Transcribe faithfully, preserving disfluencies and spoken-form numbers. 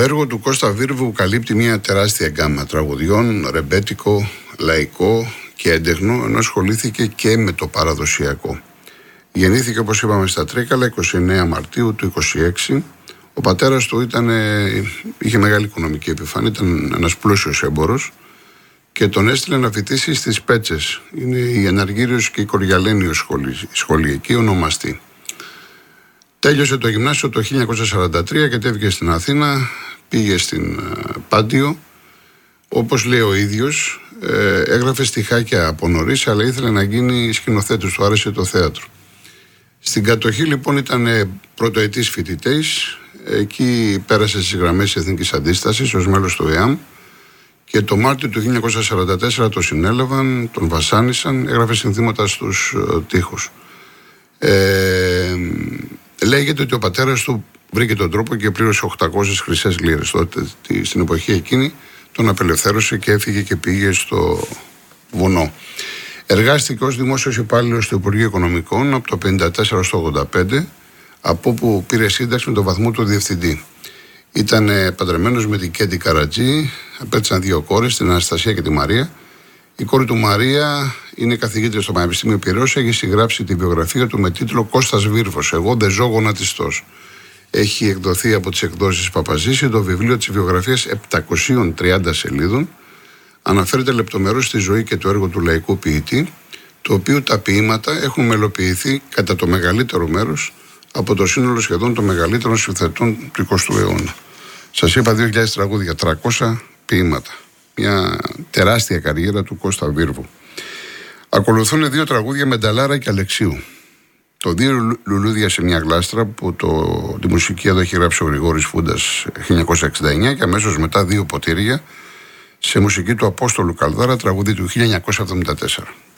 έργο του Κώστα Βίρβου καλύπτει μια τεράστια γκάμα τραγουδιών, ρεμπέτικο, λαϊκό και έντεχνο, ενώ ασχολήθηκε και με το παραδοσιακό. Γεννήθηκε, όπως είπαμε, στα Τρίκαλα εικοστή ενάτη Μαρτίου του είκοσι έξι. Ο πατέρας του ήταν, είχε μεγάλη οικονομική επιφάνεια, ήταν ένας πλούσιος έμπορος και τον έστειλε να φοιτήσει στις Πέτσες. Είναι η Εναργύριος και η Κοριαλένιος σχολή, σχολή εκεί ονομαστή. Τέλειωσε το γυμνάσιο το χίλια εννιακόσια σαράντα τρία και έβγαινε στην Αθήνα, πήγε στην Πάντιο. Όπως λέει ο ίδιος, ε, έγραφε στιχάκια από νωρίς, αλλά ήθελε να γίνει σκηνοθέτης, του άρεσε το θέατρο. Στην κατοχή λοιπόν ήταν πρωτοετής φοιτητής, εκεί πέρασε στις γραμμές της Εθνικής Αντίστασης ως μέλος του ΕΑΜ και το Μάρτιο του χίλια εννιακόσια σαράντα τέσσερα το συνέλαβαν, τον βασάνισαν, έγραφε συνθήματα στους ε, τοίχους. Ε, λέγεται ότι ο πατέρας του βρήκε τον τρόπο και πλήρωσε οκτακόσιες χρυσές λίρες. Τότε στην εποχή εκείνη τον απελευθέρωσε και έφυγε και πήγε στο βουνό. Εργάστηκε ως δημόσιος υπάλληλος του Υπουργείου Οικονομικών από το χίλια εννιακόσια πενήντα τέσσερα στο ογδόντα πέντε, από όπου πήρε σύνταξη με τον βαθμό του διευθυντή. Ήταν παντρεμένος με την Κέντι Καρατζή, απέκτησαν δύο κόρες, την Αναστασία και τη Μαρία. Η κόρη του Μαρία είναι καθηγήτρια στο Πανεπιστήμιο Πειραιώς, έχει συγγράψει τη βιογραφία του με τίτλο Κώστας Βίρβος, εγώ δεν ζω γονατιστός. Έχει εκδοθεί από τις εκδόσεις Παπαζήσι το βιβλίο της βιογραφίας επτακόσιες τριάντα σελίδων. Αναφέρεται λεπτομερώς στη ζωή και το έργο του λαϊκού ποιητή, το οποίο τα ποίηματα έχουν μελοποιηθεί κατά το μεγαλύτερο μέρος από το σύνολο σχεδόν των μεγαλύτερων συνθετών του εικοστού αιώνα. Σας είπα δύο χιλιάδες τραγούδια, τριακόσια ποίηματα. Μια τεράστια καριέρα του Κώστα Βίρβου. Ακολουθούν δύο τραγούδια με Νταλάρα και Αλεξίου. Το δύο λουλούδια σε μια γλάστρα, που το, τη μουσική εδώ έχει γράψει ο Γρηγόρης Φούντας χίλια εννιακόσια εξήντα εννιά, και αμέσως μετά δύο ποτήρια σε μουσική του Απόστολου Καλδάρα, τραγούδι του χίλια εννιακόσια εβδομήντα τέσσερα.